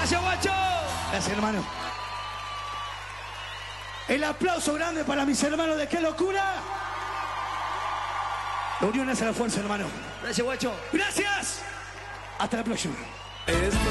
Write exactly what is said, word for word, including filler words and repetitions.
Gracias, guacho. Gracias, hermano. El aplauso grande para mis hermanos de Qué Locura. La unión hace la fuerza, hermano. Gracias, guacho. Gracias. Hasta la próxima. Esto